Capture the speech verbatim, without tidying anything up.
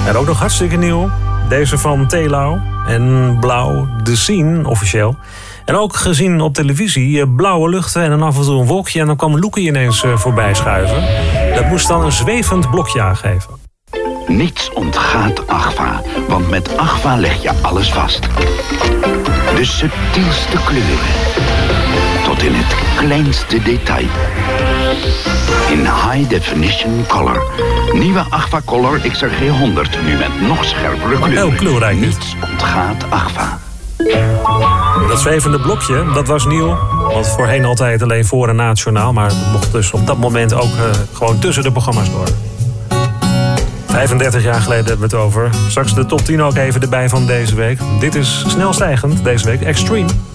En ook nog hartstikke nieuw. Deze van Telau en Blauw, The Scene, officieel. En ook gezien op televisie, blauwe luchten en dan af en toe een wolkje. En dan kwam Loekie ineens voorbij schuiven. Dat moest dan een zwevend blokje aangeven. Niets ontgaat Agfa, want met Agfa leg je alles vast. De subtielste kleuren, tot in het kleinste detail. In high definition color. Nieuwe Agfa Color X R G honderd, nu met nog scherpere kleuren. Heel kleurrijk. Niets ontgaat Agfa. Dat zwevende blokje, dat was nieuw. Want voorheen altijd alleen voor en na het journaal. Maar dat mocht dus op dat moment ook uh, gewoon tussen de programma's door. vijfendertig jaar geleden hebben we het over. Straks de top tien ook even erbij van deze week. Dit is snel stijgend deze week. Extreme.